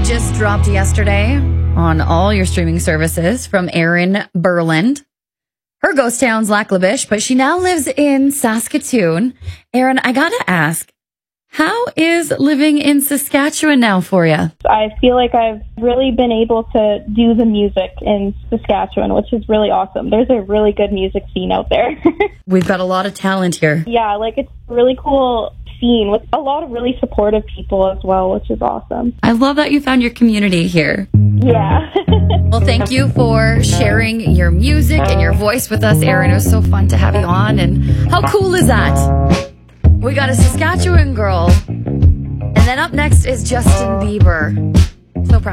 just dropped yesterday on all your streaming services from Erin Berland. Her ghost town's Lac-La-Biche, but she now lives in Saskatoon. Erin, I gotta ask, how is living in Saskatchewan now for you? I feel like I've really been able to do the music in Saskatchewan, which is really awesome. There's a really good music scene out there. We've got a lot of talent here. Yeah, like it's a really cool scene with a lot of really supportive people as well, which is awesome. I love that you found your community here. Yeah. Well, thank you for sharing your music and your voice with us, Erin. It was so fun to have you on. And how cool is that? We got a Saskatchewan girl. And then up next is Justin Bieber. So proud.